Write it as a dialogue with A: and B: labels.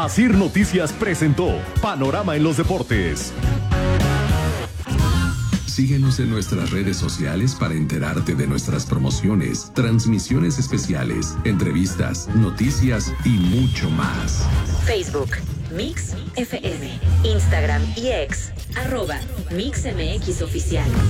A: Asir Noticias presentó Panorama en los Deportes.
B: Síguenos en nuestras redes sociales para enterarte de nuestras promociones, transmisiones especiales, entrevistas, noticias y mucho más.
C: Facebook, Mix FM, Instagram y X, @MixMX Oficial.